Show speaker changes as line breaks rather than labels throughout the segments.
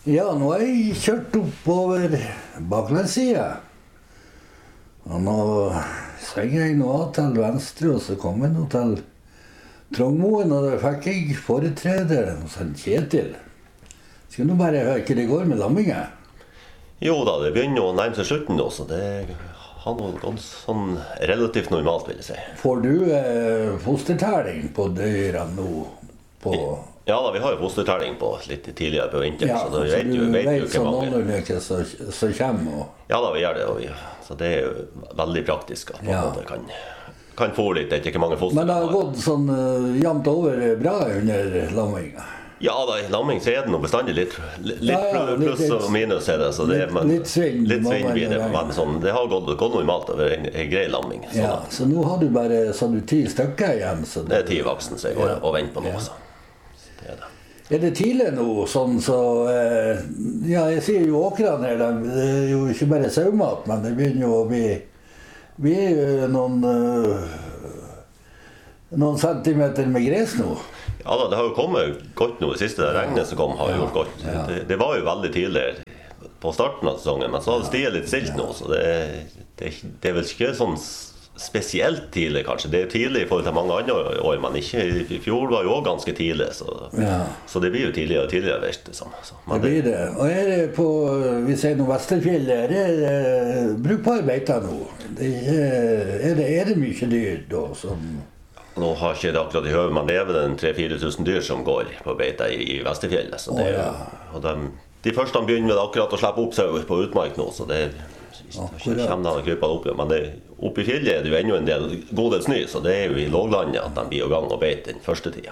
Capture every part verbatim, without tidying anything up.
Ja, nå har jeg kjørt opp over baklandssiden. Og nå svinger jeg nå til venstre, og så kommer jeg nå til Trongmoen, og da fikk jeg foretreder hos en Kjetil. Skal nå bare høre hva det går med lamminga?
Jo da, det begynner å nærme seg slutten nå, så det har noe gått sånn relativt normalt, vil jeg si.
Får du eh, fostertæling på dyra nå? På...
Ja da, vi har jo fostertelling på litt tidligere på vinteren,
ja,
så da
så
vet
du
jo, vet
vet
jo ikke
sånn
mange.
noenlunde som, som kommer. Og...
Ja da, vi gjør det, og vi, så det er jo veldig praktisk at man
Ja.
kan, kan få litt, det er ikke mange foster.
Men det har gått sånn uh, jevnt over bra under lamminga?
Ja da, i lamming så er det noe bestandig litt, litt
Ja, ja,
pluss
litt-
og minus er det, så det er,
litt-
men,
litt svinn
litt
må
svinn
man
blir det,
jo regne.
men sånn, det har gått, gått normalt over en, en grei lamming. Så
Ja, så nå har du bare så du ti stykker igjen. Så
det er ti vaksen, så jeg går
Ja.
og venter på noe.
Ja.
Så. Det er det.
Er det tidlig nå, sånn så eh, ja, jeg sier jo åkrene her, de- det er jo ikke bare saumat, men det begynner jo å bli, bli eh, noen, eh, noen centimeter med gres nå.
Ja da, det har jo kommet godt nå, det siste det regnet som kom har
Ja.
gjort godt.
Ja.
Det, det var jo veldig tidlig på starten av sesongen, men så har det stiget litt stilt nå, så det, det, det er vel ikke sånn spesielt tidlig kanskje. Det er tidlig i forhold til mange andre år, men ikke, i fjor var jo også ganske tidlig, så,
Ja.
så det blir jo tidligere og tidligere virker det som. Så,
Det
men
blir det. Og er det på, vi sier noe Vesterfjell, er det eh, brukbare beiter nå? Det er, er, det, er det mye dyr da som...
nå har ikke det akkurat i høve, men det er vel en tre til fire tusen dyr som går på beite i, i Vesterfjellet. Så det,
Å, ja.
og de, de første begynner vel akkurat å slippe opp sau på utmark nå, så det
Akkurat.
kommer de krypene opp. Men det, oppe i fjellet er det jo ennå en del god del snø, så det er jo i låglandet at de blir i gang og beiter den første tida.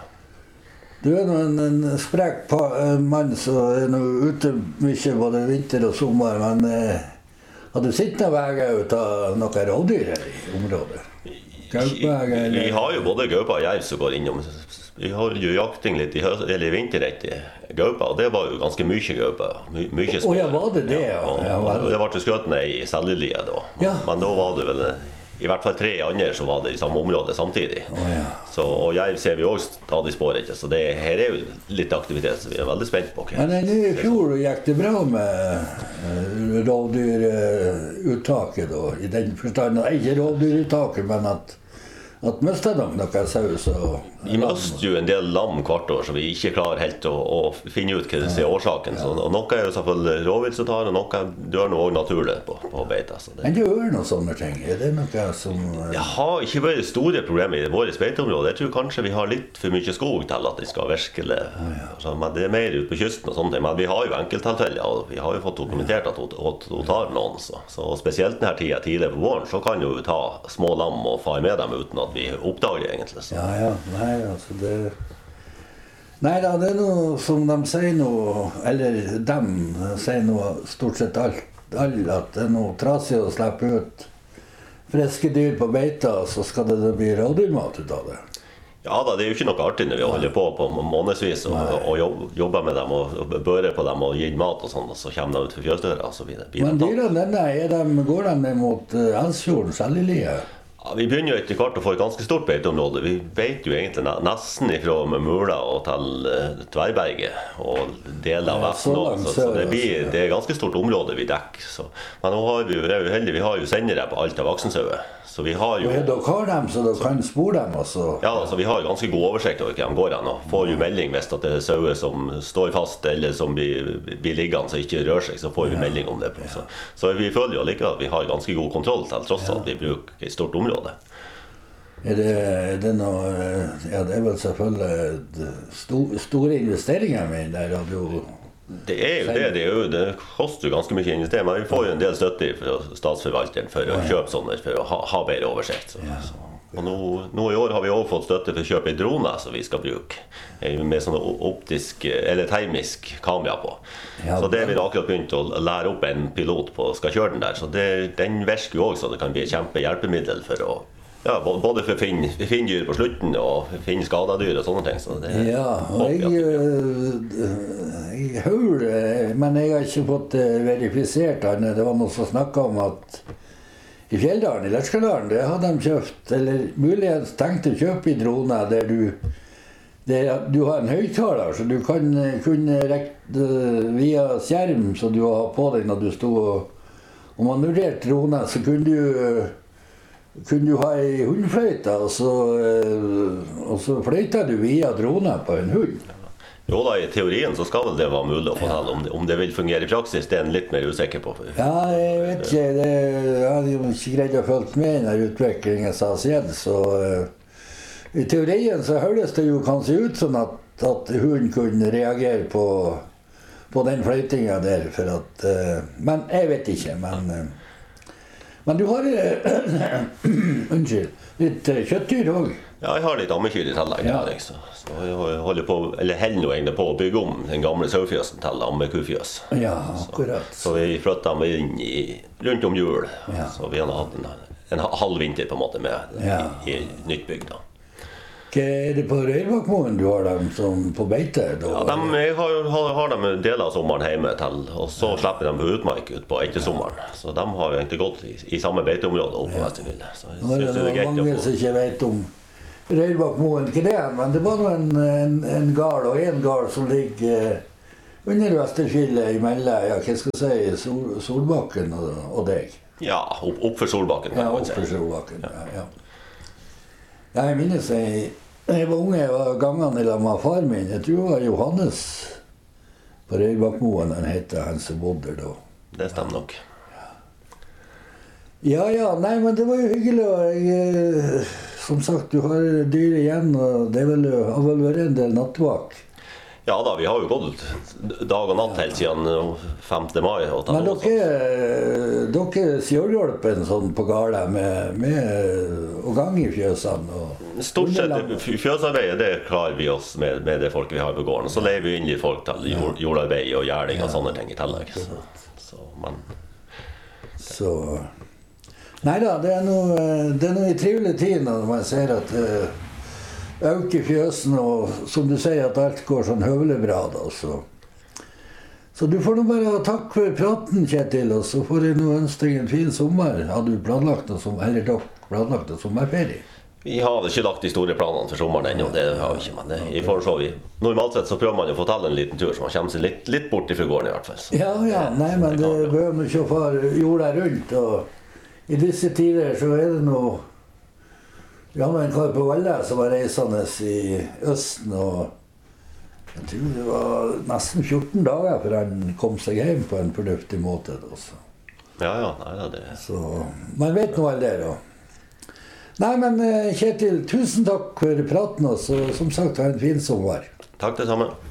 Du er nå en, en sprek pa, en mann som er nå ute mye både vinter og sommer, men eh, har du sett noen veier ut av noen rådyr her i området? Gaupeveger,
Vi
eller?
har jo både gaupa og jerv som går innom. Vi har jo jakting litt i, høst, eller i vinter etter gaupa, og det var jo ganske mye gaupa. My, mye
Å, ja, var det det, ja?
og,
Ja, var det-
og det ble skutt ned i Seljelia da.
Ja.
Men da var det vel i hvert fall tre andre som var det i samme område samtidig.
Å, ja.
Så, og jerv ser vi også stadig spår etter, så det, her er jo litt aktivitet som vi er veldig spent på.
Men nå i fjor gikk det bra med eh, rovdyruttaket da, i den forstand, ikke rovdyruttaket, men at at mistet de noe saus og
Vi mister jo en del lam hvert år, så vi ikke klarer helt å, å finne ut hva som er årsaken. Så, og noe er jo selvfølgelig rovvilt som tar, og noe dør nå også naturlig på, på beita. Så det,
Men det ørn og sånne ting, er det noe som eh,
det har ikke vært store problemer i våre beiteområder. Jeg tror kanskje vi har litt for mye skog til at det skal virkelig altså, men det er mer ute på kysten og sånne ting. Men vi har jo enkelttilfeller, og vi har jo fått dokumentert at hun, at hun tar noen. Så, så spesielt denne tida tidlig på våren, så kan jo ta små lam og fare med dem uten at vi oppdager det egentlig. Så.
Ja, ja, nei, altså det... Nei da, det er noe som de sier noe, eller dem sier noe stort sett alt, alle, at det er noe trasig å slippe ut friske dyr på beita, så skal det bli rådyrmat ut av det.
Ja da, det er jo ikke noe artig når vi holder på på månedsvis og, og jobb, jobber med dem og, og bører på dem og gir mat og sånn, og så kommer de ut for fjøsdøra og så videre.
Men dyrene denne, er de, går de mot uh, Elsfjorden, Seljelia?
Ja, vi begynner jo etter hvert å få et ganske stort beiteområde. Vi vet jo egentlig ne- nesten ifra Mula og til uh, Tverberget og deler av
Ja, så
Vesten.
langt
Så, så
sør,
det, blir,
altså, ja.
det er et ganske stort område vi dekker. Så. Men nå har vi, jo- vi er jo heldige, vi har jo sendere på alt av vaksensauer. Så vi har jo...
Og er dere har dem, så dere kan spore dem også?
Ja, altså vi har ganske god oversikt over hva de går an, og får jo melding hvis at det er sauer som står fast eller som blir, blir liggende så ikke rører seg, så får vi melding om det. Så, så vi føler jo likevel at vi har ganske god kontroll til tross at vi bruker et stort område.
Er det, er det noe, ja, det er vel selvfølgelig sto, store investeringer med der, og du...
Det er jo det, det, er jo, det koster jo ganske mye å investere, men vi får jo en del støtte fra statsforvalteren for å kjøpe sånne, for å ha, ha bedre oversikt. Så,
Ja.
så. Og nå, nå i år har vi også fått støtte for å kjøpe en drone som vi skal bruke, eh, med sånn optisk, eller termisk kamera på.
Ja,
Så det vil akkurat begynt å lære opp en pilot på skal kjøre den der, så det, den virker jo også, så det kan bli et kjempehjelpemiddel for å ja, både for å finne, finne dyr på slutten og finne skadedyr og sånne ting. Så det,
Ja, og jeg, øh, jeg hører, men jeg har ikke fått det verifisert. Anne. Det var noen som snakket om at i Fjelldalen, i Lerskadalen, det hadde de kjøpt, eller muligens tenkt å kjøpe i droner der du det er, du har en høyttaler, så du kan kunne rekke via skjerm, så du har på deg når du stod og, og manøvrerte drone, så kunne du, kunne du ha en hundfløyte, og så, og så fløyta du via drone på en hund.
Jo da, i teorien så skal vel det være mulig å fortelle. Om det, om det vil fungere i praksis, det er en litt mer usikker på.
Ja, jeg vet ikke. Det, jeg har jo ikke greid å følge med i denne utviklingen som har skjedd, så uh, i teorien så høres det jo kanskje ut sånn at, at hunden kunne reagere på, på den fløytinga der, for at, uh, men jeg vet ikke, men, uh, men du har, uh, unnskyld, litt uh, kjøttdyr også.
Ja, jeg har litt ammekyr i tillegg. Ja. Så, så jeg holder på, eller holder nå egentlig på å bygge om den gamle sauefjøsen til ammekufjøs.
Ja, akkurat.
Så, så vi flyttet dem inn i, rundt om jul.
Ja.
Så vi har hatt en, en halv vinter på en måte med ja. i, i nytt bygg da.
Hva er det på Røyrbakkmoen du har dem som på beite? Da?
Ja, dem, jeg har, har, har dem deler av sommeren hjemme til, og så ja. slipper de på utmark ut på etter sommeren. Så de har jo egentlig gått i, i samme beiteområde oppe på ja. Vesterfylde. Så jeg
synes det, det er mange som ikke vet om Røyrbakkmoen, ikke det, men det var en, en, en gard, og en gard som ligger under Vesterfylde imellom, ja, hva skal jeg si, Sol, Solbakken og, og deg.
Ja, opp, opp for Solbakken.
Ja, opp for Solbakken, ja, ja. Jeg minnes jeg, jeg var unge, jeg var gangene i lag med far min. Jeg tror det var Johannes på Røyrbakkmoen, han heter han som bodde da.
Det stemmer nok.
Ja, ja, nei, men det var jo hyggelig. Og jeg, som sagt, du har dyr igjen, og det vel, har vel vært en del nattvak.
Ja da, vi har jo gått dag og natt helt siden femte mai.
Men dere, dere sjølhjelpen sånn på gala med, med å gang i fjøsene? Og
stort sett, fjøsarbeidet, det klarer vi oss med, med det folk vi har på gården. Så leier vi inn litt folk til jord, jordarbeid og gjerding og sånne ting i tillegg. Så, så, men...
så... Neida, det er noe, det er noe i trivelig tid når man ser at øker fjøsen, og som du sier at alt går sånn høvelig bra da, så. Så du får nå bare takk for praten, Kjetil, og så får jeg nå ønske deg en fin sommer. Har du planlagt noe, som, eller dere planlagt noe sommerferie?
Vi har ikke lagt de store planene for sommeren ennå, det har vi ikke, men det, i foreslår vi. Normalt sett så prøver man å få til en liten tur, så man kommer seg litt, litt bort fra gården i hvert fall. Så.
Ja, ja, nei, men det behøver man ikke å fare jorda rundt, og i disse tider så er det noe. Vi hadde en kar på Valle som var reisende i Østen, og jeg tror det var nesten fjorten dager før han kom seg hjem på en fornuftig måte. Også.
Ja, ja, nei, det er...
Så man vet noe av det da. Nei, men Kjetil, tusen takk for praten, og så, som sagt, ha en fin sommer.
Takk det samme.